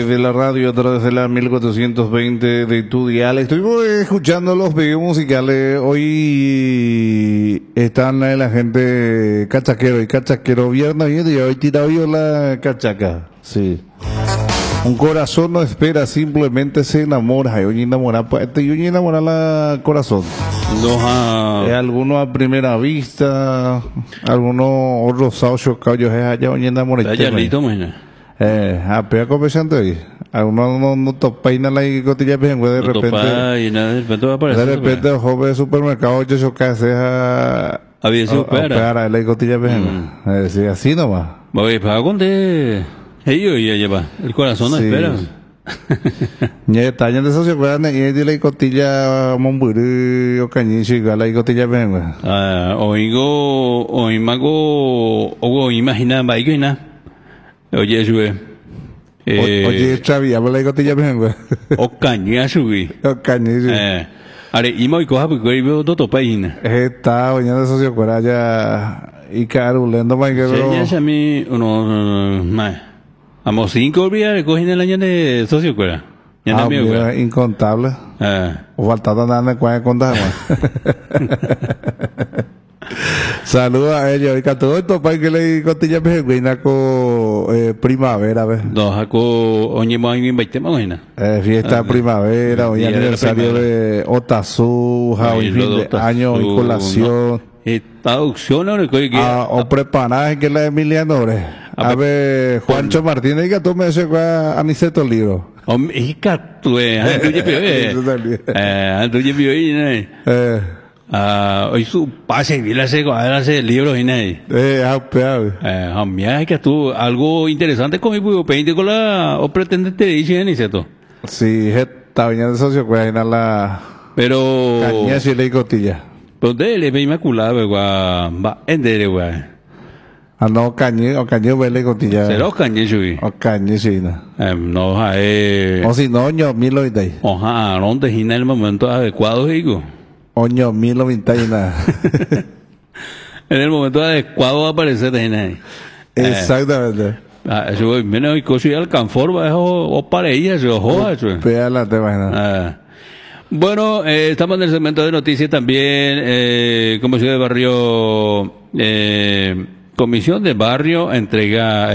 de la radio a través de la 1420 de tu dial. Estuvimos escuchando los videos musicales. Hoy están la gente cachaquero y cachaquero viernes y hoy tirado la cachaca. Sí. Un corazón no espera, simplemente se enamora. Yo enamora la corazón. Algunos a primera vista, algunos rosados chocados, yo allá hoy enamoré. Apea conversando ahí. Algunos no topaina la cotilla de repente. De repente, el joven de supermercado, yo choca, sea. Había sido para la cotilla de decía así nomás. Voy para contar. Ellos ya lleva. El corazón no espera. Ya está, ya de eso se puede y de la cotilla Momburu o Cañichi, la cotilla venga. Oigo, imagina, baigina. Oye, sube. Oye, Chavi, habla la cotilla venga. O caña sube. O Cañichi. Are, y coja porque veo todo página. Está, oye, de eso se puede ya. Y caro, lendo más que bro. Ya se me, no, más. Vamos 5 días recogiendo el año de socio cuera. Mira, incontable. O faltaba nada de cuál contar más. Saludos a ellos. Y que todo esto para que le cotilla pejuina con primavera, ¿ves? No, jaco, oye, más bien 20 más buena. Fiesta primavera, hoy aniversario de Otazu, hoy fin de año, y colación. Traducción, o preparaje que la de Emiliano, a ver, Juancho Martínez, que tú me dices a Aniceto Libro. Hombre, hoy su pase, vi hace libros y nadie. Que tú, algo interesante con mi puyo peinte con la, o pretendente de dice Aniceto. Sí, está bien de socio, pues ahí la. Pero. Caña si le cotilla. Pero de le ve inmaculado, va, endere, güey. No, caño, vele cotilla. Será caño, sí. O caño, sí, no. No, o si no, oño, 1020. Oja, no te gina el momento adecuado, digo. Oño, 1020 y nada. En el momento adecuado va a aparecer de gina. Exactamente. Eso, menos y cosi al canfor, o para ella, eso, joda, eso. Péala, te imaginas. Bueno, estamos en el segmento de noticias también, Comisión de Barrio, Comisión de Barrio entrega